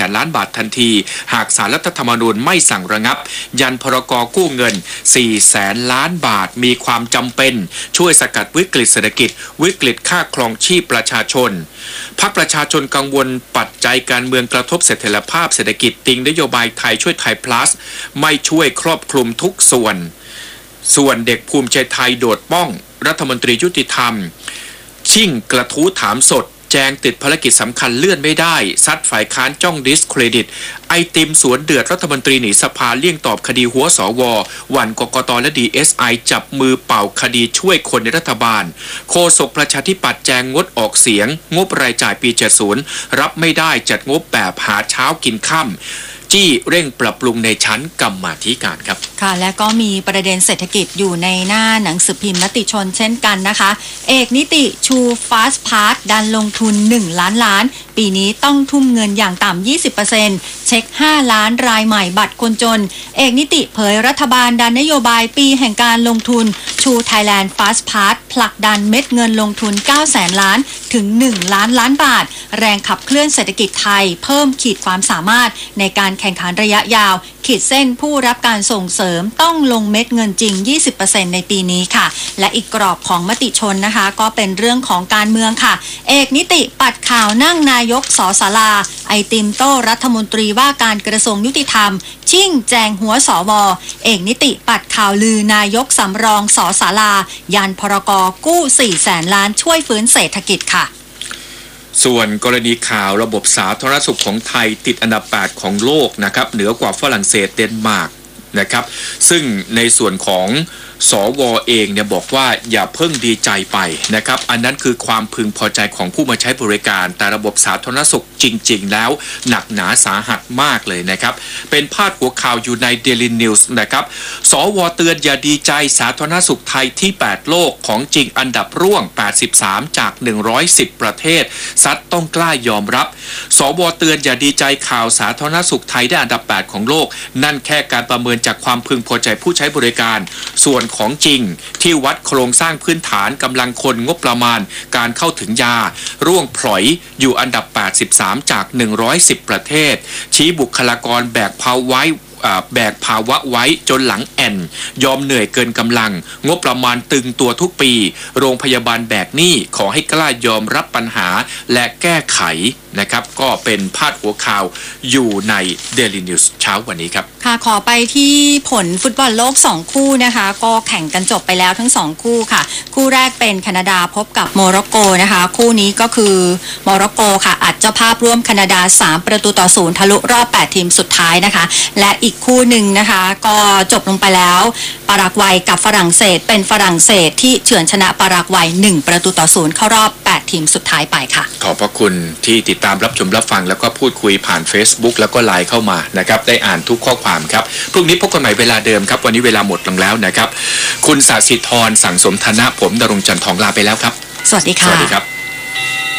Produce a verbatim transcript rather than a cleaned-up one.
นล้านบาททันทีหากศาลรัฐธรรมนูญไม่สั่งระงับยันพรกกู้เงินสี่แสนล้านบาทมีความจำเป็นช่วยสกัดวิกฤตเศรษฐกิจวิกฤตค่าครองชีพประชาชนพรรคประชาชนกังวลปัจจัยการเมืองกระทบเสถียรภาพเศรษฐกิจติงนโยบายไทยช่วยไทย plus ไม่ช่วยครอบคลุมทุกส่วนส่วนเด็กภูมิใจไทยโดดป้องรัฐมนตรียุติธรรมชิ่งกระทู้ถามสดแจงติดภารกิจสำคัญเลื่อนไม่ได้ซัดฝ่ายค้านจ้องดิสเครดิตไอติมสวนเดือดรัฐมนตรีหนีสภาเลี่ยงตอบคดีหัวสววันกกตและ ดี เอส ไอ จับมือเป่าคดีช่วยคนในรัฐบาลโฆษกประชาธิปัตย์แจงงดออกเสียงงบรายจ่ายปีเจ็ดสิบรับไม่ได้จัดงบแบบหาเช้ากินค่ำจี้เร่งปรับปรุงในชั้นกรรมาธิการครับค่ะและก็มีประเด็นเศรษฐกิจอยู่ในหน้าหนังสือพิมพ์มติชนเช่นกันนะคะเอกนิติชูฟาสต์พาร์ทดันลงทุนหนึ่งล้านล้านปีนี้ต้องทุ่มเงินอย่างต่ำ ยี่สิบเปอร์เซ็นต์ เช็คห้าล้านรายใหม่บัตรคนจนเอกนิติเผยรัฐบาลดันนโยบายปีแห่งการลงทุนชูไทยแลนด์ฟาสต์พาร์ทผลักดันเม็ดเงินลงทุนเก้าแสนล้านถึงหนึ่งล้านล้านบาทแรงขับเคลื่อนเศรษฐกิจไทยเพิ่มขีดความสามารถในการแข่งขันระยะยาวขีดเส้นผู้รับการส่งเสริมต้องลงเม็ดเงินจริง ยี่สิบเปอร์เซ็นต์ ในปีนี้ค่ะและอีกกรอบของมติชนนะคะก็เป็นเรื่องของการเมืองค่ะเอกนิติปัดข่าวนั่งนายกสศาลาไอติมโต้รัฐมนตรีว่าการกระทรวงยุติธรรมชิ่งแจงหัวสวเอกนิติปัดข่าวลือนายกสำรองสศาลายันพรกกู้สี่แสนล้านช่วยฟื้นเศรษฐกิจค่ะส่วนกรณีข่าวระบบสาธารณสุขของไทยติดอันดับแปดของโลกนะครับเหนือกว่าฝรั่งเศสเดนมาร์กนะครับซึ่งในส่วนของสวเองเนี่ยบอกว่าอย่าเพิ่งดีใจไปนะครับอันนั้นคือความพึงพอใจของผู้มาใช้บริการแต่ระบบสาธารณสุขจริงๆแล้วหนักหนาสาหัสมากเลยนะครับเป็นพาดหัวข่าวอยู่ใน Daily News นะครับสวเตือนอย่าดีใจสาธารณสุขไทยที่แปดโลกของจริงอันดับร่วงแปดสิบสามจากหนึ่งร้อยสิบประเทศซัดต้องกล้ายอมรับสวเตือนอย่าดีใจข่าวสาธารณสุขไทยได้อันดับแปดของโลกนั่นแค่การประเมินจากความพึงพอใจผู้ใช้บริการส่วนของจริงที่วัดโครงสร้างพื้นฐานกำลังคนงบประมาณการเข้าถึงยาร่วงพลอยอยู่อันดับแปดสิบสามจากหนึ่งร้อยสิบประเทศชี้บุคลากรแบกภาวะแบกภาวะไว้จนหลังแอนยอมเหนื่อยเกินกำลังงบประมาณตึงตัวทุกปีโรงพยาบาลแบกหนี้ขอให้กล้ายอมรับปัญหาและแก้ไขนะครับก็เป็นพาดหัวข่าวอยู่ใน Daily News เช้าวันนี้ครับค่ะขอไปที่ผลฟุตบอลโลกสองคู่นะคะก็แข่งกันจบไปแล้วทั้งสองคู่ค่ะคู่แรกเป็นแคนาดาพบกับโมร็อกโกนะคะคู่นี้ก็คือโมร็อกโกค่ะอัดเจ้าภาพร่วมแคนาดาสามประตูต่อศูนย์ทะลุรอบแปดทีมสุดท้ายนะคะและอีกคู่หนึ่งนะคะก็จบลงไปแล้วปารากวัยกับฝรั่งเศสเป็นฝรั่งเศสที่เฉือนชนะปารากวัยหนึ่งประตูต่อศูนย์เข้ารอบแปดทีมสุดท้ายไปค่ะขอบพระคุณที่ติดตามรับชมรับฟังแล้วก็พูดคุยผ่าน Facebook แล้วก็ไลน์เข้ามานะครับได้อ่านทุกข้อความครับพรุ่งนี้พบกันใหม่เวลาเดิมครับวันนี้เวลาหมดลงแล้วนะครับคุณศศิธรสั่งสมธนะผมดรงจันทร์ทองลาไปแล้วครับสวัสดีค่ะสวัสดีครับ